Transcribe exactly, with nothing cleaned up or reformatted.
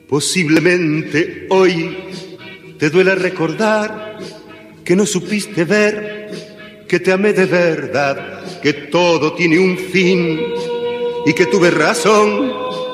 Posiblemente hoy te duele recordar que no supiste ver que te amé de verdad, que todo tiene un fin y que tuve razón